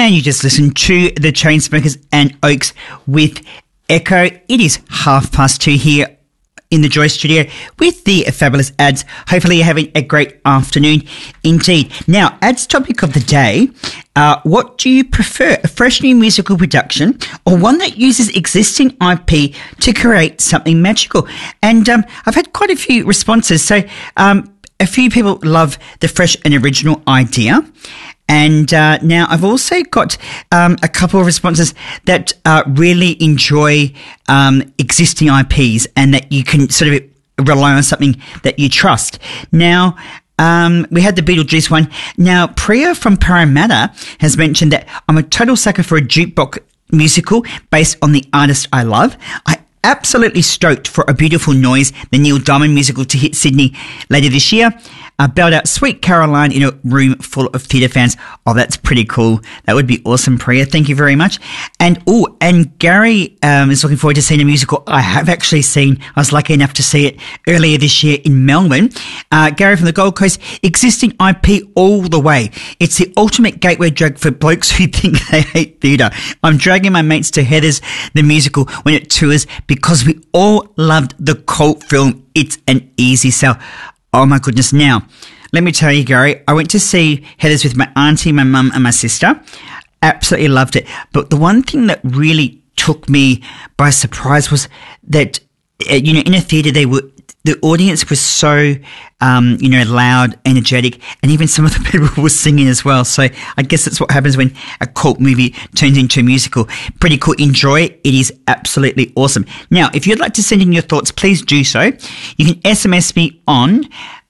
And you just listened to the Chainsmokers and Oaks with Echo. It is 2:30 here in the Joy Studio with the fabulous Ads. Hopefully you're having a great afternoon indeed. Now, Ads topic of the day, what do you prefer, a fresh new musical production or one that uses existing IP to create something magical? And I've had quite a few responses. So a few people love the fresh and original idea. And now I've also got a couple of responses that really enjoy existing IPs and that you can sort of rely on something that you trust. Now, we had the Beetlejuice one. Now, Priya from Parramatta has mentioned that I'm a total sucker for a jukebox musical based on the artist I love. I absolutely stoked for A Beautiful Noise, the Neil Diamond musical, to hit Sydney later this year. Belled out Sweet Caroline in a room full of theatre fans. Oh, that's pretty cool. That would be awesome, Priya. Thank you very much. And Gary is looking forward to seeing a musical I have actually seen. I was lucky enough to see it earlier this year in Melbourne. Gary from the Gold Coast, existing IP all the way. It's the ultimate gateway drug for blokes who think they hate theatre. I'm dragging my mates to Heathers, the musical, when it tours because we all loved the cult film. It's an easy sell. Oh my goodness. Now, let me tell you, Gary, I went to see Heathers with my auntie, my mum and my sister. Absolutely loved it. But the one thing that really took me by surprise was that, in a theatre, the audience was so, loud, energetic, and even some of the people were singing as well. So I guess that's what happens when a cult movie turns into a musical. Pretty cool. Enjoy it. It is absolutely awesome. Now, if you'd like to send in your thoughts, please do so. You can SMS me on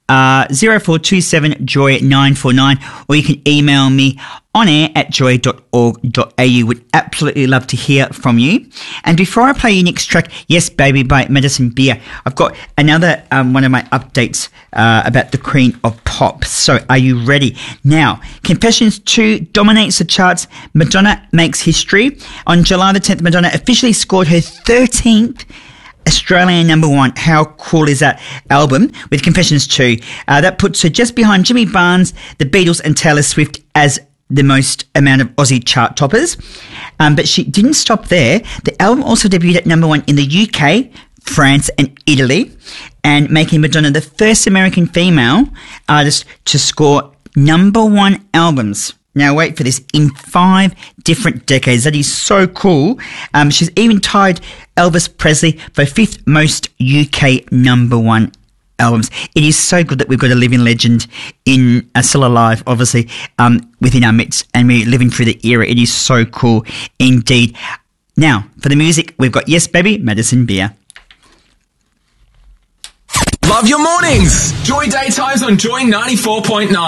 0427-JOY-949, or you can email me on air at joy.org.au. Would absolutely love to hear from you. And before I play your next track, Yes Baby by Madison Beer, I've got another one of my updates about the Queen of Pop. So are you ready? Now, Confessions 2 dominates the charts. Madonna makes history. On July the 10th, Madonna officially scored her 13th Australian #1. How cool is that album with Confessions 2? That puts her just behind Jimmy Barnes, the Beatles and Taylor Swift as the most amount of Aussie chart toppers. But she didn't stop there. The album also debuted at #1 in the UK, France and Italy, and making Madonna the first American female artist to score #1 albums. Now wait for this, in 5 different decades. That is so cool. She's even tied Elvis Presley for 5th most UK #1 albums. It is so good that we've got a living legend still alive, obviously, within our midst, and we're living through the era. It is so cool indeed. Now, for the music, we've got Yes Baby, Madison Beer. Love your mornings. Joy Daytimes on Joy 94.9.